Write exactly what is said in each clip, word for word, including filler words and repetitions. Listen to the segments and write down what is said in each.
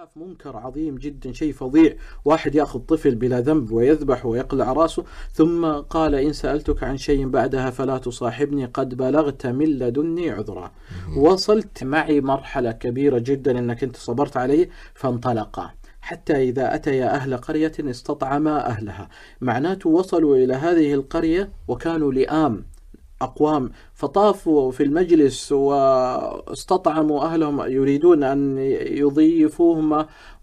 شاف منكر عظيم جدا، شيء فظيع، واحد يأخذ طفل بلا ذنب ويذبح ويقلع راسه، ثم قال إن سألتك عن شيء بعدها فلا تصاحبني قد بلغت من لدني عذرا. وصلت معي مرحلة كبيرة جدا أنك أنت صبرت عليه. فانطلقا حتى إذا أتيا أهل قرية استطعما أهلها، معناته وصلوا إلى هذه القرية وكانوا لئام أقوام، فطافوا في المجلس واستطعموا أهلهم يريدون أن يضيفوهم،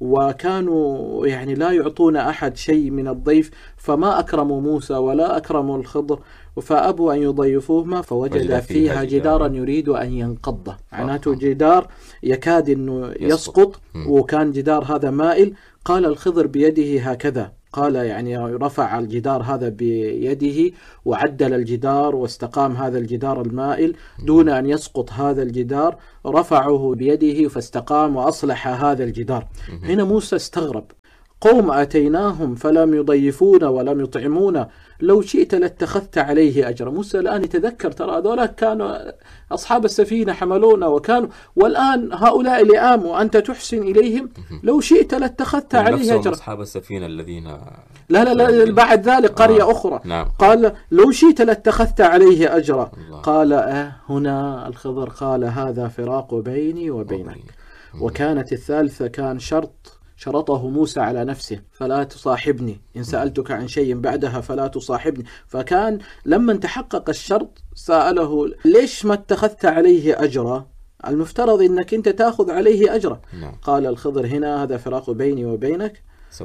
وكانوا يعني لا يعطون أحد شيء من الضيف، فما أكرموا موسى ولا أكرموا الخضر، فأبوا أن يضيفوهما، فوجد فيها جدارا يريد أن ينقض، معناته جدار يكاد أنه يسقط، وكان جدار هذا مائل. قال الخضر بيده هكذا، قال يعني رفع الجدار هذا بيده وعدل الجدار واستقام هذا الجدار المائل دون أن يسقط هذا الجدار، رفعه بيده فاستقام وأصلح هذا الجدار. هنا موسى استغرب، قوم آتيناهم فلم يضيفونا ولم يطعمونا لو شئت لاتخذت عليه أجرا. موسى الآن يتذكر ترى هذولا كانوا أصحاب السفينة حملونا وكانوا، والآن هؤلاء لئام وأنت تحسن إليهم، لو شئت لاتخذت عليه أجرا. أصحاب السفينة الذين لا لا لا بعد ذلك قرية آه. أخرى نعم. قال لو شئت لاتخذت عليه أجرا. الله. قال آه هنا الخضر قال هذا فراق بيني وبينك. وكانت الثالثة كان شرط شرطه موسى على نفسه، فلا تصاحبني إن سألتك عن شيء بعدها فلا تصاحبني. فكان لما تحقق الشرط سأله ليش ما اتخذت عليه أجرا؟ المفترض إنك أنت تأخذ عليه أجرا. قال الخضر هنا هذا فراق بيني وبينك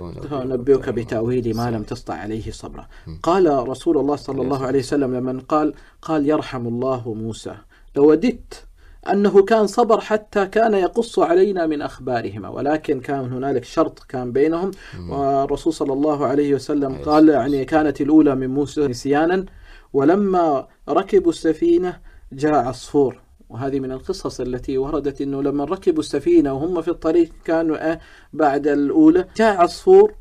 سأنبئك بتأويل ما لم تستطع عليه صبرا. قال رسول الله صلى الله عليه وسلم لمن قال قال يرحم الله موسى، لوددت أنه كان صبر حتى كان يقص علينا من أخبارهما، ولكن كان هنالك شرط كان بينهم. والرسول صلى الله عليه وسلم قال يعني كانت الأولى من موسى نسيانا، ولما ركبوا السفينة جاء عصفور، وهذه من القصص التي وردت أنه لما ركبوا السفينة وهم في الطريق كانوا بعد الأولى جاء عصفور،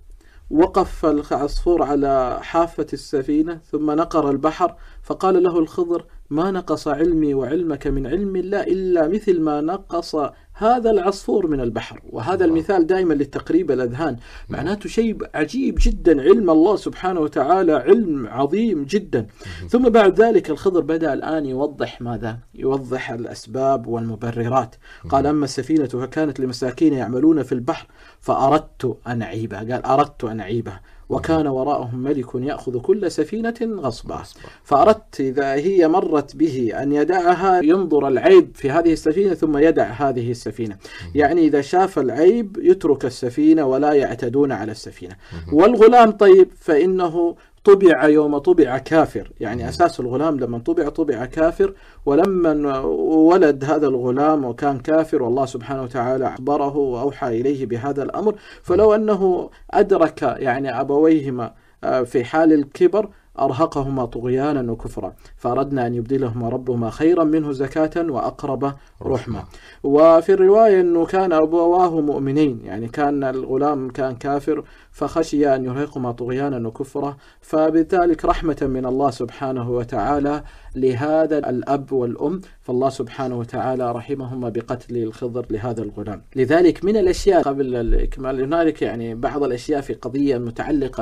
وقف العصفور على حافة السفينة ثم نقر البحر، فقال له الخضر ما نقص علمي وعلمك من علم الله إلا مثل ما نقص هذا العصفور من البحر. وهذا المثال دائما للتقريب الأذهان، معناته شيء عجيب جدا، علم الله سبحانه وتعالى علم عظيم جدا. ثم بعد ذلك الخضر بدأ الآن يوضح ماذا؟ يوضح الأسباب والمبررات. قال أما السفينة فكانت لمساكين يعملون في البحر فأردت أن أعيبها، قال أردت أن أعيبها وكان وراءهم ملك يأخذ كل سفينة غصبا، فأردت إذا هي مرت به أن يدعها ينظر العيب في هذه السفينة ثم يدع هذه السفينة، يعني إذا شاف العيب يترك السفينة ولا يعتدون على السفينة. والغلام طيب فإنه طبع يوم طبع كافر، يعني أساس الغلام لما طبع طبع كافر، ولما ولد هذا الغلام وكان كافر والله سبحانه وتعالى أخبره وأوحى إليه بهذا الأمر، فلو أنه أدرك يعني أبويهما في حال الكبر أرهقهما طغيانا وكفرا، فأردنا أن يبدلهما ربهما خيرا منه زكاة وأقرب رحمة. وفي الرواية أنه كان أبواه مؤمنين، يعني كان الغلام كان كافر فخشي أن يرهقهما طغيانا وكفرا، فبذلك رحمة من الله سبحانه وتعالى لهذا الأب والأم، فالله سبحانه وتعالى رحمهما بقتل الخضر لهذا الغلام. لذلك من الأشياء قبل الإكمال هنالك يعني بعض الأشياء في قضية متعلقة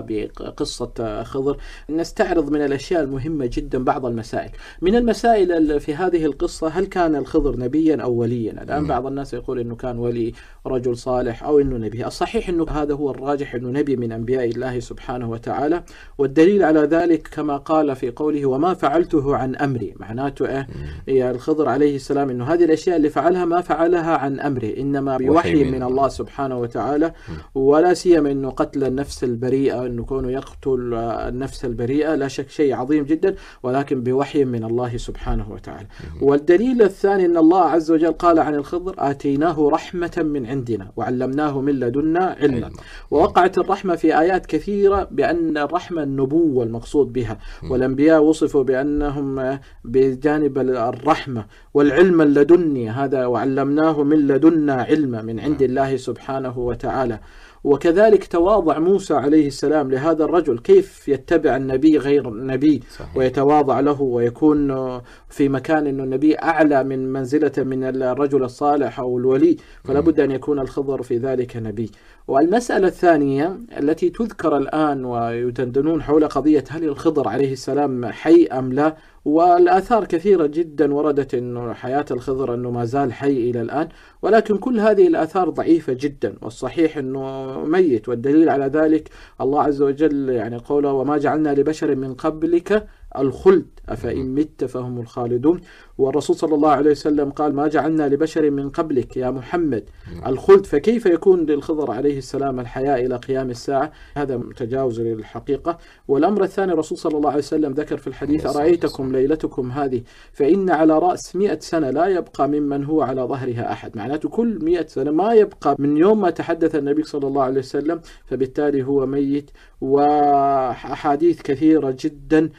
بقصة خضر، نستعرض من الأشياء المهمة جدا بعض المسائل. من المسائل في هذه القصة هل كان الخضر نبيا أو وليا؟ الآن بعض الناس يقول إنه كان ولي رجل صالح أو إنه نبي. الصحيح إنه هذا هو الراجح، إنه نبي من أنبياء الله سبحانه وتعالى، والدليل على ذلك كما قال في قوله وما فعلته عن أمري، معناته إيه يا الخضر عليه السلام إنه هذه الأشياء اللي فعلها ما فعلها عن أمره، إنما بوحي من الله سبحانه وتعالى. ولا سيما إنه قتل النفس البريئة، إنه كونه يقتل النفس البريئة لا شك شيء عظيم جدا، ولكن بوحي من الله سبحانه وتعالى. والدليل الثاني أن الله عز وجل قال عن الخضر آتيناه رحمة من عندنا وعلمناه من لدنا علما. ووقعت الرحمة في آيات كثيرة بأن الرحمة النبوة المقصود بها، والأنبياء وصفوا بأنهم بجانب الرحمة والعلم اللدني هذا، وعلمناه من لدنا علما من عند الله سبحانه وتعالى. وكذلك تواضع موسى عليه السلام لهذا الرجل، كيف يتبع النبي غير النبي ويتواضع له ويكون في مكان أنه النبي أعلى من منزلة من الرجل الصالح أو الولي، فلا بد أن يكون الخضر في ذلك نبي. والمسألة الثانية التي تذكر الآن ويتندنون حول قضية هل الخضر عليه السلام حي أم لا، والآثار كثيرة جدا وردت أنه حياة الخضر أنه ما زال حي إلى الآن، ولكن كل هذه الآثار ضعيفة جدا، والصحيح أنه ميت. والدليل على ذلك الله عز وجل يعني قوله وما جعلنا لبشر من قبلك الخلد أفإن مت فهم الخالدون. والرسول صلى الله عليه وسلم قال ما جعلنا لبشر من قبلك يا محمد الخلد، فكيف يكون للخضر عليه السلام الحياة إلى قيام الساعة؟ هذا متجاوز للحقيقة. والأمر الثاني الرسول صلى الله عليه وسلم ذكر في الحديث أرأيتكم ليلتكم هذه فإن على رأس مئة سنة لا يبقى ممن هو على ظهرها أحد، معناته كل مئة سنة ما يبقى من يوم ما تحدث النبي صلى الله عليه وسلم، فبالتالي هو ميت. وأحاديث كثيرة جدا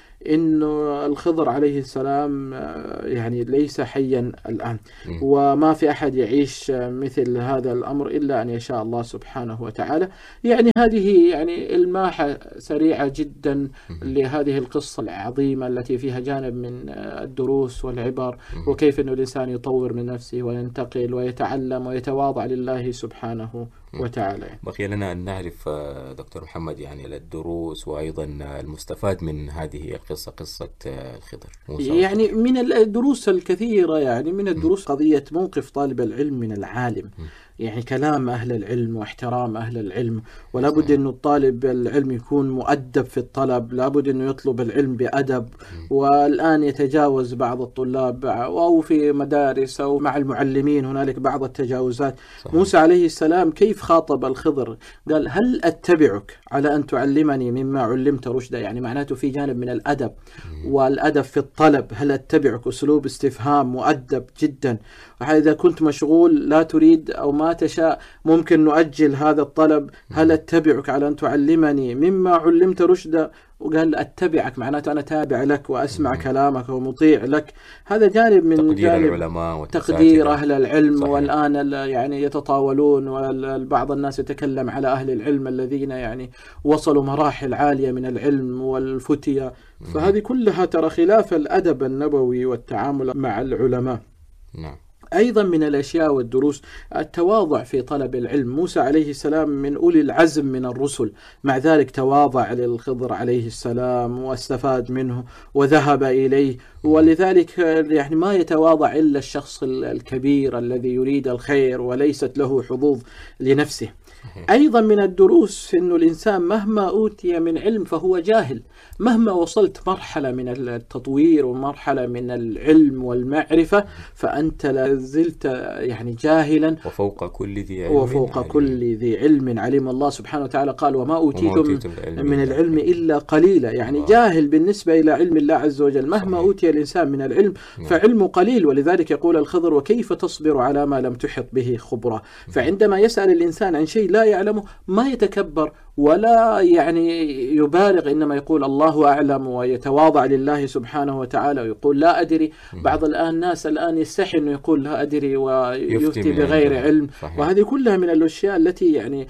إنه الخضر عليه السلام يعني ليس حيا الآن، وما في أحد يعيش مثل هذا الأمر إلا أن يشاء الله سبحانه وتعالى. يعني هذه يعني الماحة سريعة جدا لهذه القصة العظيمة التي فيها جانب من الدروس والعبر، وكيف أن الإنسان يطور من نفسه وينتقل ويتعلم ويتواضع لله سبحانه وتعالى. بقي لنا أن نعرف دكتور محمد يعني الدروس وأيضا المستفاد من هذه القصة، قصة الخضر موسى. يعني من الدروس الكثيرة، يعني من الدروس قضية موقف طالب العلم من العالم، م. يعني كلام أهل العلم واحترام أهل العلم، ولا بد أنه الطالب العلم يكون مؤدب في الطلب، لا بد أنه يطلب العلم بأدب. والآن يتجاوز بعض الطلاب أو في مدارس أو مع المعلمين هنالك بعض التجاوزات. صحيح. موسى عليه السلام كيف خاطب الخضر؟ قال هل أتبعك على أن تعلمني مما علمت رشدا، يعني معناته في جانب من الأدب والأدب في الطلب. هل أتبعك أسلوب استفهام مؤدب جدا، وإذا كنت مشغول لا تريد أو ما تشاء ممكن نؤجل هذا الطلب. هل أتبعك على أن تعلمني مما علمت رشدا، وقال أتبعك معناته أنا تابع لك وأسمع مم. كلامك ومطيع لك. هذا جانب من تقدير جانب العلماء تقدير أهل العلم. صحيح. والآن يعني يتطاولون، وبعض الناس يتكلم على أهل العلم الذين يعني وصلوا مراحل عالية من العلم والفتية، فهذه كلها ترى خلاف الأدب النبوي والتعامل مع العلماء. نعم. أيضا من الأشياء والدروس التواضع في طلب العلم. موسى عليه السلام من أولي العزم من الرسل، مع ذلك تواضع للخضر عليه السلام واستفاد منه وذهب إليه. ولذلك يعني ما يتواضع إلا الشخص الكبير الذي يريد الخير وليست له حظوظ لنفسه. أيضا من الدروس أنه الإنسان مهما أوتي من علم فهو جاهل، مهما وصلت مرحلة من التطوير ومرحلة من العلم والمعرفة فأنت لازلت يعني جاهلا. وفوق كل ذي علم وفوق علم. كل ذي علم علم. الله سبحانه وتعالى قال وما أوتيتم من العلم إلا قليلا، يعني الله. جاهل بالنسبة إلى علم الله عز وجل. مهما صحيح. أوتي الإنسان من العلم فعلمه قليل. ولذلك يقول الخضر وكيف تصبر على ما لم تحط به خبرة. فعندما يسأل الإنسان عن شيء لا يعلمه ما يتكبر ولا يعني يبالغ، إنما يقول الله أعلم ويتواضع لله سبحانه وتعالى ويقول لا أدري. بعض الآن الناس الآن يستحي أنه يقول لا أدري ويفتي بغير علم. صحيح. وهذه كلها من الأشياء التي يعني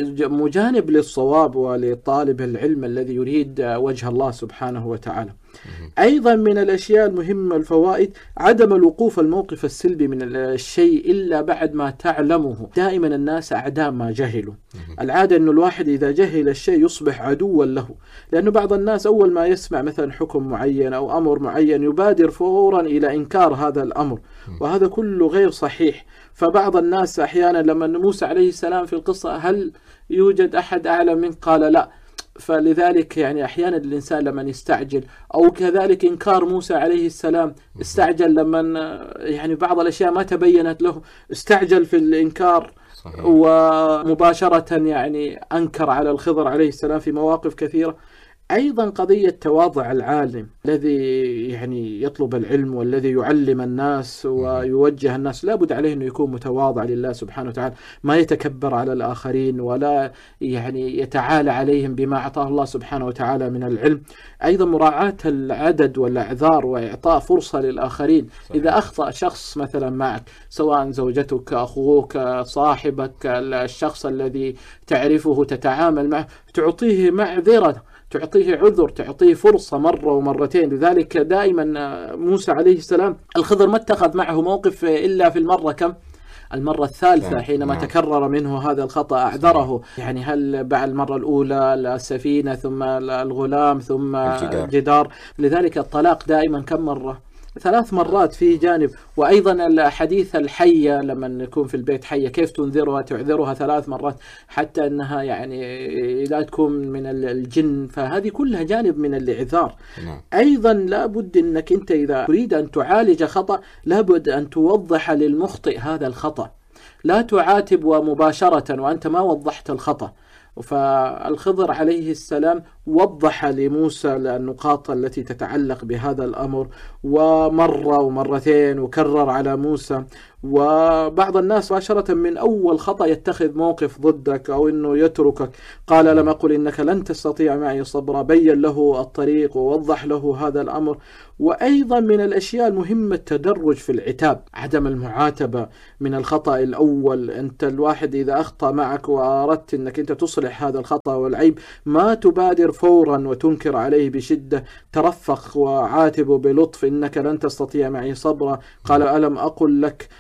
مجانب للصواب ولطالب العلم الذي يريد وجه الله سبحانه وتعالى. أيضا من الأشياء المهمة الفوائد عدم الوقوف الموقف السلبي من الشيء إلا بعد ما تعلمه. دائما الناس أعداء ما جهلوا. العادة أنه الواحد إذا جهل الشيء يصبح عدوا له، لأنه بعض الناس أول ما يسمع مثلا حكم معين أو أمر معين يبادر فورا إلى إنكار هذا الأمر، وهذا كله غير صحيح. فبعض الناس أحيانا لما موسى عليه السلام في القصة هل يوجد أحد أعلم منه قال لا، فلذلك يعني أحيانا الإنسان لما يستعجل، أو كذلك إنكار موسى عليه السلام استعجل لما يعني بعض الأشياء ما تبينت له استعجل في الإنكار. صحيح. ومباشرة يعني أنكر على الخضر عليه السلام في مواقف كثيرة. أيضا قضية تواضع العالم الذي يعني يطلب العلم والذي يعلم الناس ويوجه الناس، لابد عليه أنه يكون متواضع لله سبحانه وتعالى، ما يتكبر على الآخرين ولا يعني يتعالى عليهم بما أعطاه الله سبحانه وتعالى من العلم. أيضا مراعاة العدد والأعذار وإعطاء فرصة للآخرين. صحيح. إذا أخطأ شخص مثلا معك، سواء زوجتك، أخوك، صاحبك، الشخص الذي تعرفه تتعامل معه، تعطيه معذرة، تعطيه عذر، تعطيه فرصة مرة ومرتين. لذلك دائما موسى عليه السلام الخضر ما اتخذ معه موقف إلا في المرة كم؟ المرة الثالثة حينما نعم. تكرر منه هذا الخطأ أعذره. يعني هل بعد المرة الأولى السفينة، ثم الغلام، ثم الجدار, الجدار. لذلك الطلاق دائما كم مرة؟ ثلاث مرات في جانب. وأيضا الحديث الحية لما نكون في البيت حية كيف تنذرها؟ تعذرها ثلاث مرات حتى أنها يعني لا تكون من الجن. فهذه كلها جانب من الإعذار. نعم. أيضا لابد أنك أنت إذا تريد أن تعالج خطأ لابد أن توضح للمخطئ هذا الخطأ، لا تعاتب ومباشرة وأنت ما وضحت الخطأ. فالخضر عليه السلام وضح لموسى النقاط التي تتعلق بهذا الأمر، ومرة ومرتين وكرر على موسى. وبعض الناس مباشرة من أول خطأ يتخذ موقف ضدك أو أنه يتركك. قال لم أقل إنك لن تستطيع معي صبرا، بين له الطريق ووضح له هذا الأمر. وأيضا من الأشياء المهمة التدرج في العتاب، عدم المعاتبة من الخطأ الأول. أنت الواحد إذا أخطأ معك وأردت أنك أنت تصلح هذا الخطأ والعيب، ما تبادر فورا وتنكر عليه بشدة، ترفق وعاتبه بلطف، إنك لن تستطيع معي صبرا. قال ألم أقل لك،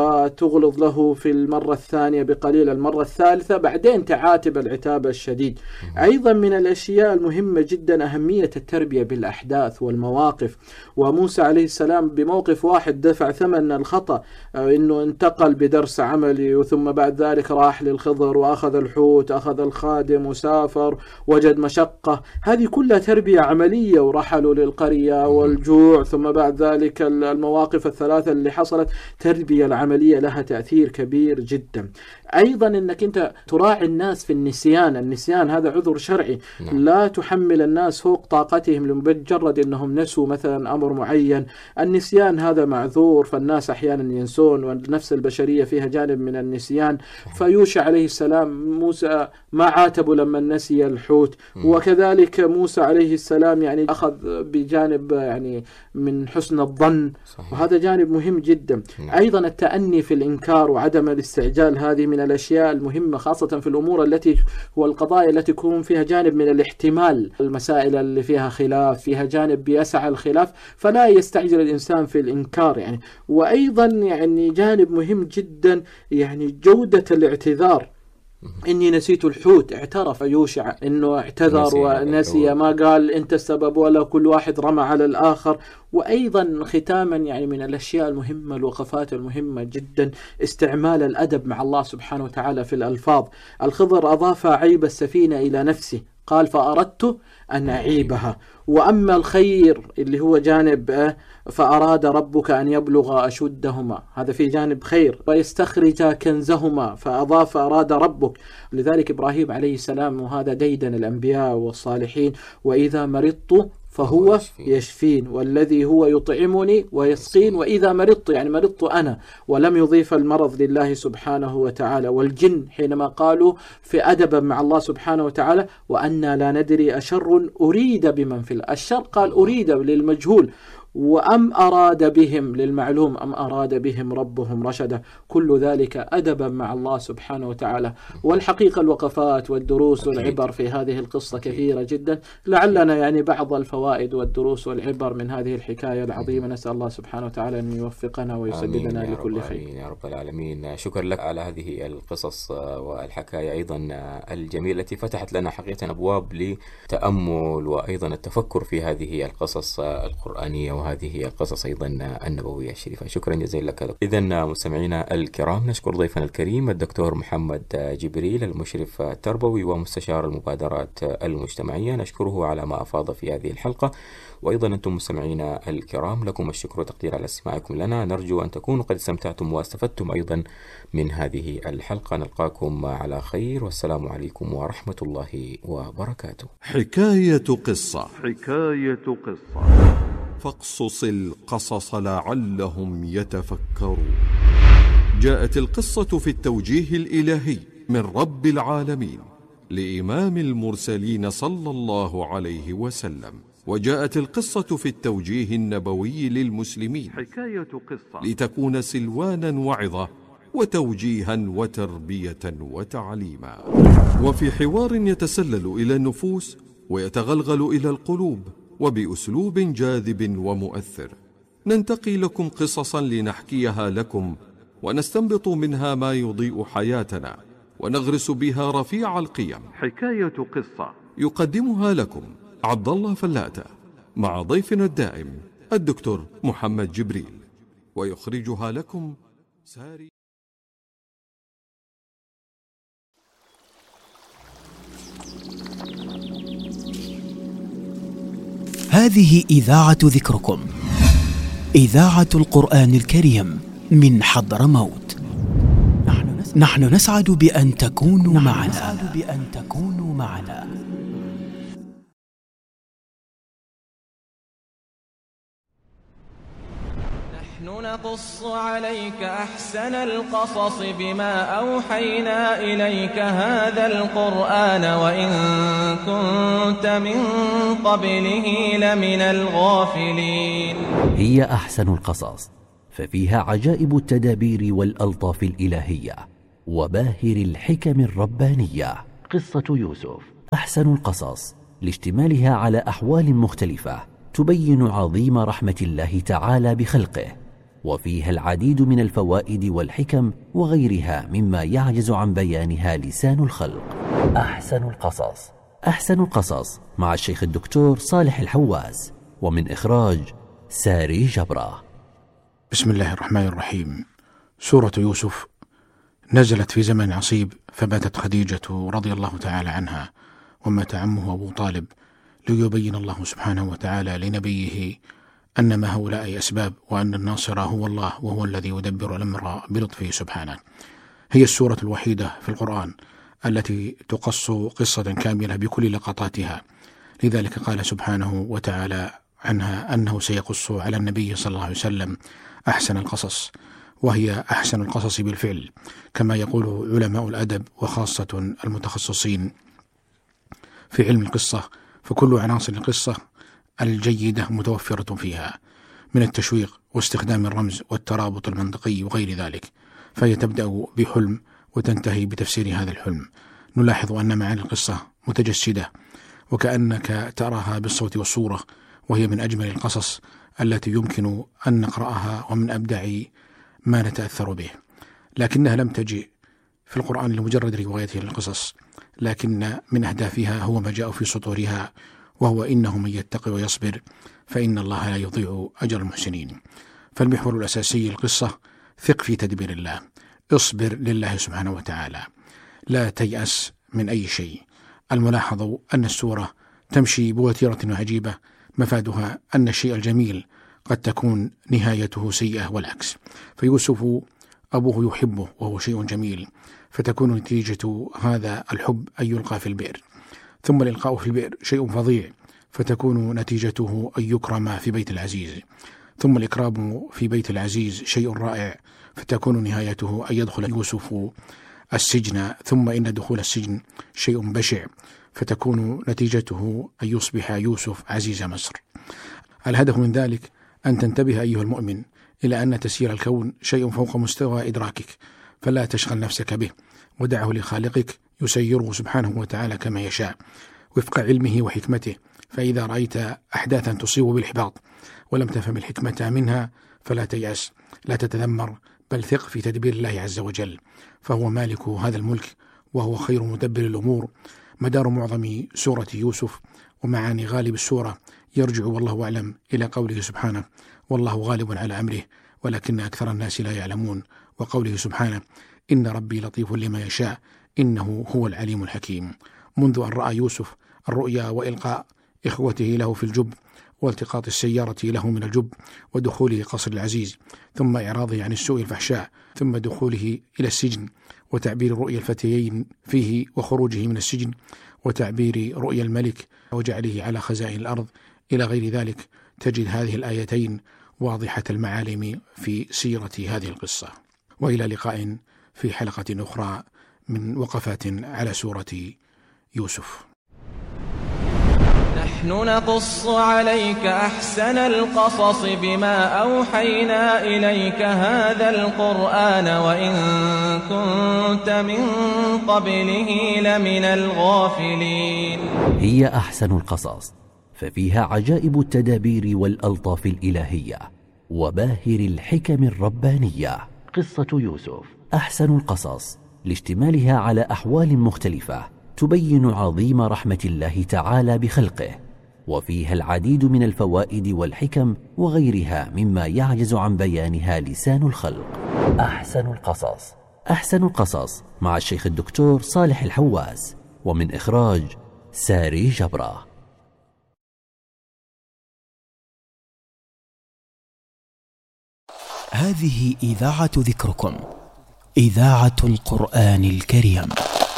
وتغلظ له في المرة الثانية بقليل، المرة الثالثة بعدين تعاتب العتاب الشديد. أيضا من الأشياء المهمة جدا أهمية التربية بالأحداث والمواقف. وموسى عليه السلام بموقف واحد دفع ثمن الخطأ، إنه انتقل بدرس عملي، وثم بعد ذلك راح للخضر وأخذ الحوت، أخذ الخادم وسافر، وجد مشقة. هذه كلها تربية عملية، ورحلوا للقرية والجوع، ثم بعد ذلك المواقف الثلاثة اللي حصلت. تربية العملية لها تأثير كبير جدا. أيضا أنك أنت تراعي الناس في النسيان. النسيان هذا عذر شرعي. نعم. لا تحمل الناس فوق طاقتهم لمجرد أنهم نسوا مثلا أمر معين. النسيان هذا معذور، فالناس أحيانا ينسون، والنفس البشرية فيها جانب من النسيان. فيوشع عليه السلام موسى ما عاتبه لما نسي الحوت. م. وكذلك موسى عليه السلام يعني أخذ بجانب يعني من حسن الظن. صحيح. وهذا جانب مهم جدا. م. أيضا التأني في الإنكار وعدم الاستعجال، هذه من الأشياء المهمة، خاصة في الأمور التي والقضايا التي يكون فيها جانب من الاحتمال. المسائل اللي فيها خلاف، فيها جانب بيسع الخلاف، فلا يستعجل الإنسان في الإنكار يعني. وأيضا يعني جانب مهم جدا يعني جودة الاعتذار. إني نسيت الحوت، اعترف يوشع إنه اعتذر ونسي، ما قال أنت السبب ولا كل واحد رمى على الآخر. وأيضا ختاما يعني من الأشياء المهمة، الوقفات المهمة جدا، استعمال الأدب مع الله سبحانه وتعالى في الألفاظ. الخضر أضاف عيب السفينة إلى نفسه، قال فأردت أن أعيبها. وأما الخير اللي هو جانب فأراد ربك أن يبلغ أشدهما، هذا في جانب خير. ويستخرج كنزهما، فأضاف أراد ربك. لذلك إبراهيم عليه السلام، وهذا ديدن الأنبياء والصالحين، وإذا مرضت فهو يشفين، والذي هو يطعمني ويسقين، وإذا مرضت يعني مرضت أنا، ولم يضيف المرض لله سبحانه وتعالى. والجن حينما قالوا في أدبا مع الله سبحانه وتعالى وأنا لا ندري أشر أريد بمن في الأرض، الشر قال أريد للمجهول، وأم أراد بهم للمعلوم، أم أراد بهم ربهم رشدا. كل ذلك أدبا مع الله سبحانه وتعالى. والحقيقة الوقفات والدروس والعبر في هذه القصة كثيرة جدا. لعلنا يعني بعض الفوائد والدروس والعبر من هذه الحكاية العظيمة نسأل الله سبحانه وتعالى أن يوفقنا ويسددنا لكل خير. آمين يا رب العالمين. شكرا لك على هذه القصص والحكاية أيضا الجميلة التي فتحت لنا حقيقة أبواب لتأمل وأيضا التفكر في هذه القصص القرآنية وهذه القصص أيضا النبوية الشريفة. شكرا جزيلا لك. إذن مستمعينا الكرام، نشكر ضيفنا الكريم الدكتور محمد جبريل، المشرف التربوي ومستشار المبادرات المجتمعية، نشكره على ما أفاض في هذه الحلقة. وأيضا أنتم مستمعينا الكرام، لكم الشكر والتقدير على استماعكم لنا. نرجو أن تكونوا قد استمتعتم واستفدتم أيضا من هذه الحلقة. نلقاكم على خير، والسلام عليكم ورحمة الله وبركاته. حكاية قصة. حكاية قصة. فاقصص القصص لعلهم يتفكرون. جاءت القصة في التوجيه الإلهي من رب العالمين لإمام المرسلين صلى الله عليه وسلم، وجاءت القصة في التوجيه النبوي للمسلمين حكاية قصة لتكون سلوانا وعظة وتوجيها وتربية وتعليما، وفي حوار يتسلل إلى النفوس ويتغلغل إلى القلوب وبأسلوب جاذب ومؤثر. ننتقي لكم قصصا لنحكيها لكم ونستنبط منها ما يضيء حياتنا ونغرس بها رفيع القيم. حكاية قصة يقدمها لكم عبد الله فلاتة مع ضيفنا الدائم الدكتور محمد جبريل، ويخرجها لكم ساري. هذه إذاعة ذكركم، إذاعة القرآن الكريم من حضرموت. نحن نسعد بأن تكونوا معنا. بأن تكونوا معنا. نحن نقص عليك أحسن القصص بما أوحينا إليك هذا القرآن وإن كنت من قبله لمن الغافلين. هي أحسن القصص، ففيها عجائب التدابير والألطاف الإلهية وباهر الحكم الربانية. قصة يوسف أحسن القصص لاشتمالها على أحوال مختلفة تبين عظيم رحمة الله تعالى بخلقه، وفيها العديد من الفوائد والحكم وغيرها مما يعجز عن بيانها لسان الخلق. أحسن القصص. أحسن القصص مع الشيخ الدكتور صالح الحواس، ومن إخراج ساري جبرة. بسم الله الرحمن الرحيم. سورة يوسف نزلت في زمن عصيب، فباتت خديجة رضي الله تعالى عنها ومات عمه أبو طالب ليبين الله سبحانه وتعالى لنبيه أن ما هؤلاء أسباب، وأن الناصر هو الله وهو الذي يدبر الأمر بلطفه سبحانه. هي السورة الوحيدة في القرآن التي تقص قصة كاملة بكل لقطاتها، لذلك قال سبحانه وتعالى عنها أنه سيقص على النبي صلى الله عليه وسلم أحسن القصص، وهي أحسن القصص بالفعل كما يقول علماء الأدب وخاصة المتخصصين في علم القصة، فكل عناصر القصة الجيدة متوفرة فيها من التشويق واستخدام الرمز والترابط المنطقي وغير ذلك، فهي تبدأ بحلم وتنتهي بتفسير هذا الحلم. نلاحظ أن معاني القصة متجسدة وكأنك تراها بالصوت والصورة، وهي من أجمل القصص التي يمكن أن نقرأها ومن أبدع ما نتأثر به، لكنها لم تجئ في القرآن لمجرد روايته للقصص، لكن من أهدافها هو ما جاء في سطورها، وهو إنه من يتقي ويصبر فإن الله لا يضيع أجر المحسنين. فالمحور الأساسي القصة ثق في تدبير الله، اصبر لله سبحانه وتعالى، لا تيأس من أي شيء. الملاحظ أن السورة تمشي بوتيرة عجيبة، مفادها أن الشيء الجميل قد تكون نهايته سيئة والعكس، فيوسف أبوه يحبه وهو شيء جميل، فتكون نتيجة هذا الحب أن يلقى في البئر، ثم الإلقاء في البئر شيء فظيع، فتكون نتيجته أن يكرم في بيت العزيز، ثم الإكرام في بيت العزيز شيء رائع، فتكون نهايته أن يدخل يوسف السجن، ثم إن دخول السجن شيء بشع، فتكون نتيجته أن يصبح يوسف عزيز مصر. الهدف من ذلك أن تنتبه أيها المؤمن إلى أن تسيير الكون شيء فوق مستوى إدراكك، فلا تشغل نفسك به، ودعه لخالقك يسيره سبحانه وتعالى كما يشاء وفق علمه وحكمته. فإذا رأيت أحداثا تصيب بالإحباط ولم تفهم الحكمة منها فلا تيأس، لا تتذمر، بل ثق في تدبير الله عز وجل، فهو مالك هذا الملك وهو خير مدبر الأمور. مدار معظم سورة يوسف ومعاني غالب السورة يرجع والله أعلم إلى قوله سبحانه: والله غالب على أمره ولكن أكثر الناس لا يعلمون، وقوله سبحانه: إن ربي لطيف لما يشاء إنه هو العليم الحكيم. منذ أن رأى يوسف الرؤيا وإلقاء إخوته له في الجب، والتقاط السيارة له من الجب، ودخوله قصر العزيز، ثم إعراضه عن السوء الفحشاء، ثم دخوله إلى السجن، وتعبير رؤيا الفتيين فيه، وخروجه من السجن، وتعبير رؤيا الملك وجعله على خزائن الأرض، إلى غير ذلك، تجد هذه الآيتين واضحة المعالم في سيرة هذه القصة. وإلى لقاء في حلقة أخرى من وقفات على سورة يوسف. نحن نقص عليك أحسن القصص بما أوحينا إليك هذا القرآن وإن كنت من قبله لمن الغافلين. هي أحسن القصص، ففيها عجائب التدابير والألطاف الإلهية وباهر الحكم الربانية. قصة يوسف أحسن القصص لاشتمالها على أحوال مختلفة تبين عظيم رحمة الله تعالى بخلقه، وفيها العديد من الفوائد والحكم وغيرها مما يعجز عن بيانها لسان الخلق. أحسن القصص. أحسن القصص مع الشيخ الدكتور صالح الحواس، ومن إخراج ساري جبرة. هذه إذاعة ذكركم، إذاعة القرآن الكريم.